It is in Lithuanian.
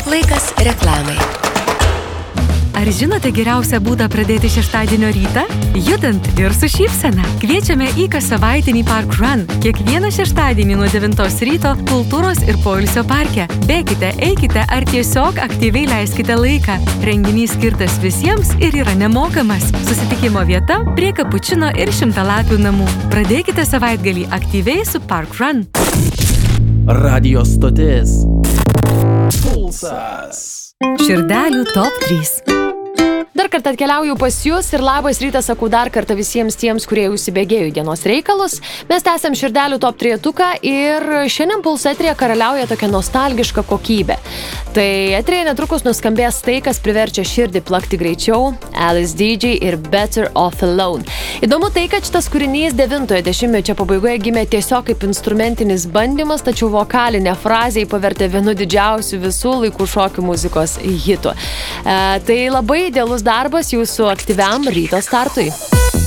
Laikas reklamai. Ar žinote geriausią būdą pradėti šeštadienio rytą? Judant ir su šypsena. Kviečiame į kassavaitinį Park Run. Kiekvieną šeštadienį nuo 9 ryto kultūros ir poilsio parke. Bėkite, eikite ar tiesiog aktyviai leiskite laiką. Renginys skirtas visiems ir yra nemokamas. Susitikimo vieta prie Kapučino ir Šimtalapių namų. Pradėkite savaitgalį aktyviai su Park Run. Radio stotis Pulsas. Širdelių top 3. Dar kartą atkeliauju pas jūs ir labas rytas sakau dar kartą visiems tiems, kurie užsibėgėjo į dienos reikalus. Mes tęsiam širdelių top 3 ir šiandien Pulso eteryje karaliauja tokia nostalgiška kokybė. Tai eteryje netrukus nuskambės tai, kas priverčia širdį plakti greičiau, Alice DJ ir Better Off Alone. Įdomu tai, kad šitas kūrinys 90-ojo dešimtmečio pabaigoje gimė tiesiog kaip instrumentinis bandymas, tačiau vokalinė frazė pavertė vienu didžiausių visų laikų šokių muzikos hitų. Tai labai idealus darbas jūsų aktyviam ryto startui.